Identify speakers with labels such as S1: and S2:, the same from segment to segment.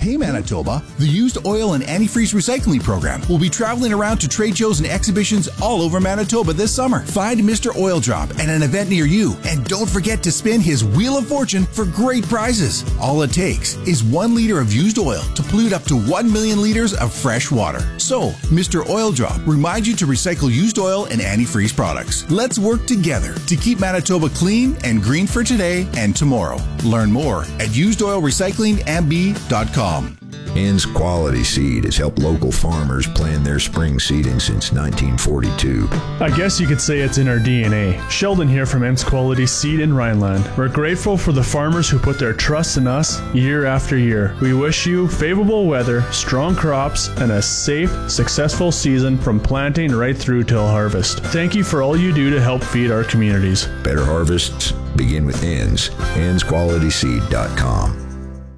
S1: Hey Manitoba, the Used Oil and Antifreeze Recycling Program will be traveling around to trade shows and exhibitions all over Manitoba this summer. Find Mr. Oil Drop at an event near you, and don't forget to spin his Wheel of Fortune for great prizes. All it takes is 1 liter of used oil to pollute up to 1 million liters of fresh water. So, Mr. Oil Drop reminds you to recycle used oil and antifreeze products. Let's work together to keep Manitoba clean and green for today and tomorrow. Learn more at usedoilrecyclingmb.com.
S2: Ann's Quality Seed has helped local farmers plan their spring seeding since 1942.
S3: I guess you could say it's in our DNA. Sheldon here from Ann's Quality Seed in Rhineland. We're grateful for the farmers who put their trust in us year after year. We wish you favorable weather, strong crops, and a safe, successful season from planting right through till harvest. Thank you for all you do to help feed our communities.
S2: Better harvests begin with Ann's. Ann'sQualitySeed.com.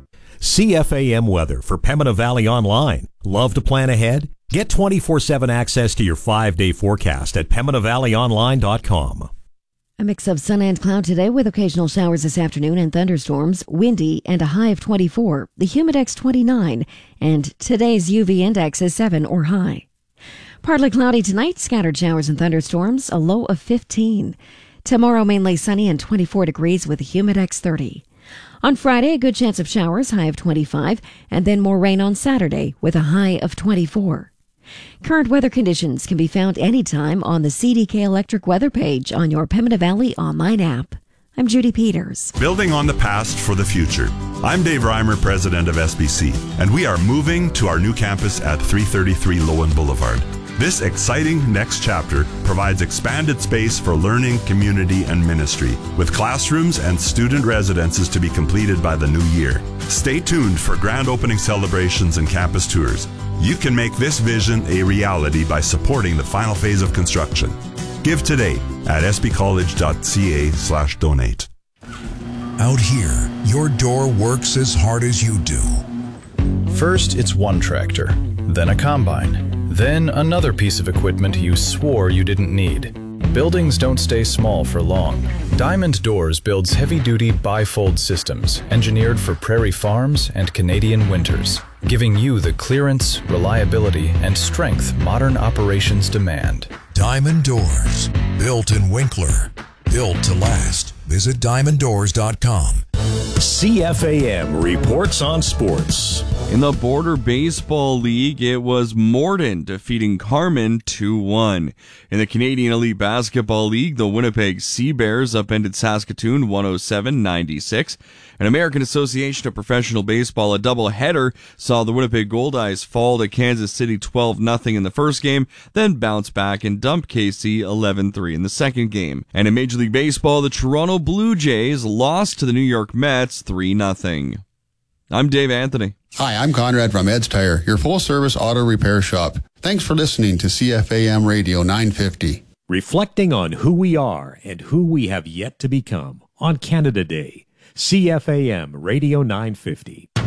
S4: CFAM weather for Pembina Valley Online. Love to plan ahead? Get 24/7 access to your 5-day forecast at PembinaValleyOnline.com.
S5: A mix of sun and cloud today with occasional showers this afternoon and thunderstorms, windy and a high of 24, the humidex 29, and today's UV index is 7 or high. Partly cloudy tonight, scattered showers and thunderstorms, a low of 15. Tomorrow mainly sunny and 24 degrees with a humidex 30. On Friday, a good chance of showers, high of 25, and then more rain on Saturday with a high of 24. Current weather conditions can be found anytime on the CDK Electric weather page on your Pembina Valley online app. I'm Judy Peters.
S6: Building on the past for the future. I'm Dave Reimer, president of SBC, and we are moving to our new campus at 333 Lowen Boulevard. This exciting next chapter provides expanded space for learning, community, and ministry, with classrooms and student residences to be completed by the new year. Stay tuned for grand opening celebrations and campus tours. You can make this vision a reality by supporting the final phase of construction. Give today at sbcollege.ca/donate.
S7: Out here, your door works as hard as you do.
S8: First, it's one tractor, then a combine, then another piece of equipment you swore you didn't need. Buildings don't stay small for long. Diamond Doors builds heavy-duty bifold systems engineered for prairie farms and Canadian winters, giving you the clearance, reliability, and strength modern operations demand.
S7: Diamond Doors, built in Winkler, built to last. Visit diamonddoors.com.
S9: CFAM reports on sports.
S10: In the Border Baseball League, it was Morden defeating Carman 2-1. In the Canadian Elite Basketball League, the Winnipeg Sea Bears upended Saskatoon 107-96. An American Association of Professional Baseball, a doubleheader, saw the Winnipeg Goldeyes fall to Kansas City 12-0 in the first game, then bounce back and dump KC 11-3 in the second game. And in Major League Baseball, the Toronto Blue Jays lost to the New York Mets 3-0. I'm Dave Anthony.
S11: Hi, I'm Conrad from Ed's Tire, your full-service auto repair shop. Thanks for listening to CFAM Radio 950.
S9: Reflecting on who we are and who we have yet to become on Canada Day. CFAM Radio 950.